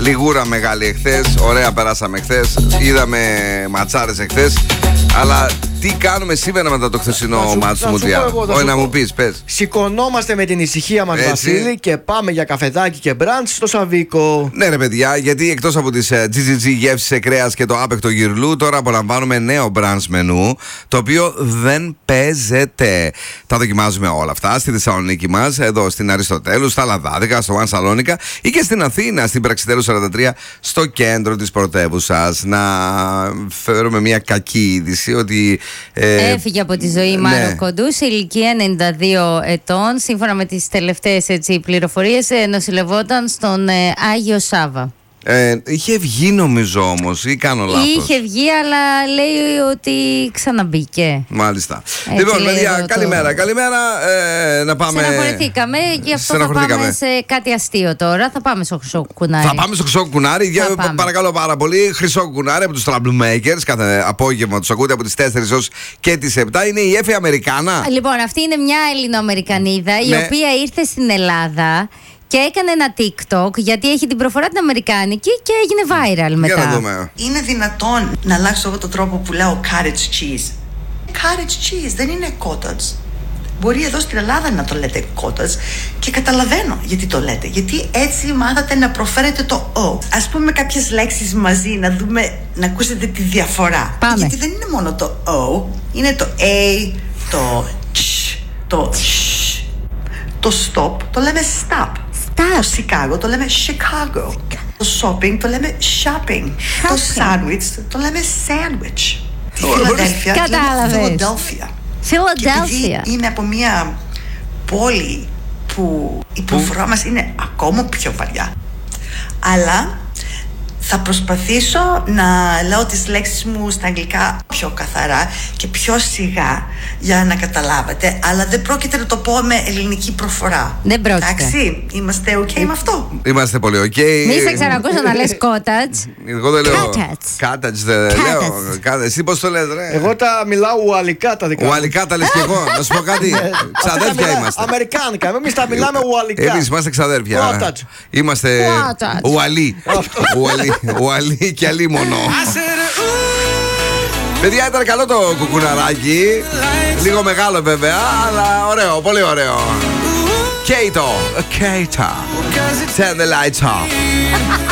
Λιγούρα μεγάλη εχθές. Ωραία, περάσαμε χθες. Είδαμε ματσάρες εχθές. Αλλά τι κάνουμε σήμερα μετά το χθεσινό μάτς του Μουντιάλ? Όχι, να μου πεις, πες. Σηκωνόμαστε με την ησυχία μας, Βασίλη, και πάμε για καφεδάκι και μπραντς στο Σαββίκο. Ναι, ρε παιδιά, γιατί εκτός από τις GGG γεύσεις σε κρέας και το άπεκτο γυρλού, τώρα απολαμβάνουμε νέο μπραντς μενού, το οποίο δεν παίζεται. Τα δοκιμάζουμε όλα αυτά στη Θεσσαλονίκη μας, εδώ στην Αριστοτέλου, στα Λαδάδικα, στο One Salonica ή και στην Αθήνα, στην Πραξιτέλου 43, στο κέντρο της πρωτεύουσας. Να φέρουμε μια κακή είδηση ότι. Έφυγε από τη ζωή Μάνο Κοντού σε ηλικία 92 ετών. Σύμφωνα με τις τελευταίες πληροφορίες, νοσηλευόταν στον Άγιο Σάβα. Είχε βγει νομίζω όμως, ή κάνω λάθος? Είχε βγει, αλλά λέει ότι ξαναμπήκε. Μάλιστα. Λοιπόν, παιδιά, καλημέρα. Καλημέρα. Να πάμε. Στεναχωρηθήκαμε, γι' αυτό θα πάμε σε κάτι αστείο τώρα. Θα πάμε στο Χρυσό Κουνάρι. Θα πάμε στο Χρυσό Κουνάρι. Παρακαλώ πάρα πολύ. Χρυσό Κουνάρι από τους Troublemakers. Κάθε απόγευμα τους ακούτε από τις 4 ως και τις 7. Είναι η Έφη Αμερικάνα. Λοιπόν, αυτή είναι μια Ελληνοαμερικανίδα η οποία ήρθε στην Ελλάδα και έκανε ένα TikTok, γιατί έχει την προφορά την αμερικάνικη και έγινε viral μετά. Για να δούμε. Είναι δυνατόν να αλλάξω εγώ τον τρόπο που λέω cottage cheese? Cottage cheese δεν είναι cottage. Μπορεί εδώ στην Ελλάδα να το λέτε cottage και καταλαβαίνω γιατί το λέτε. Γιατί έτσι μάθατε να προφέρετε το O. Ας πούμε κάποιες λέξεις μαζί, να δούμε, να ακούσετε τη διαφορά. Πάμε. Γιατί δεν είναι μόνο το O, είναι το A, το CH, το SH. Το stop το λέμε stop. Το Chicago το λέμε Chicago. Το shopping το λέμε shopping. Το sandwich το λέμε sandwich. Τη Φιλαδέλφια το λέμε Philadelphia. Φιλαδέλφια. Και είναι από μια πόλη που η προφορά μας είναι ακόμα πιο βαριά. Αλλά θα προσπαθήσω να λέω τις λέξεις μου στα αγγλικά πιο καθαρά και πιο σιγά για να καταλάβετε, αλλά δεν πρόκειται να το πω με ελληνική προφορά. Δεν πρόκειται. Εντάξει, είμαστε ok με αυτό? Είμαστε πολύ ok. Μη σε ξανακούσω να λες cottage. Εγώ δεν λέω Cottage. δεν λέω. Εσύ πώς το λες, ρε? Εγώ τα μιλάω ουαλικά τα δικά μου. Ουαλικά τα λες και εγώ. Να σου πω κάτι. Ξαδέρφια είμαστε. Αμερικάνικα. Εμείς τα μιλάμε ουαλικά. Εμείς είμαστε ξαδέρφια. Είμαστε ουαλί. Ουαλί και αλίμονο. Παιδιά, ήταν καλό το κουκουναράκι. Λίγο μεγάλο βέβαια, αλλά ωραίο, πολύ ωραίο. Κέιτο, Turn the lights off.